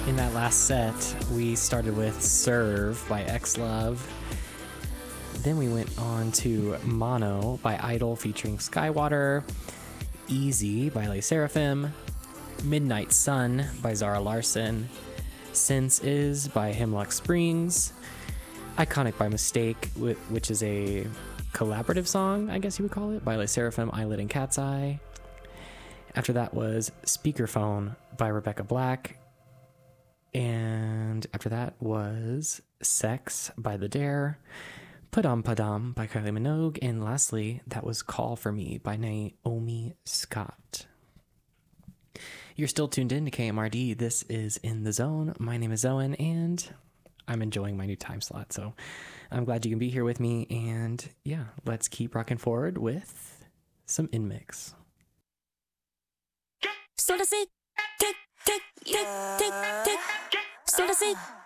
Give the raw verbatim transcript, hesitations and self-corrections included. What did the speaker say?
In that last set, we started with Serve by X-Love. Then we went on to Mono by Idol featuring Skywater, Easy by Le Seraphim, Midnight Sun by Zara Larsson, Sense Is by Hemlock Springs, Iconic by Mistake, which is a collaborative song, I guess you would call it, by Le Seraphim, Eyelid, and Cat's Eye. After that was Speakerphone by Rebecca Black. And after that was Sex by The Dare, Padam Padam by Kylie Minogue, and lastly, that was Call For Me by Naomi Scott. You're still tuned in to K M R D. This is In The Zone. My name is Owen, and I'm enjoying my new time slot, so I'm glad you can be here with me, and yeah, let's keep rocking forward with some In Mix. So to say, tick, tick, tick, tick, tick. So to say,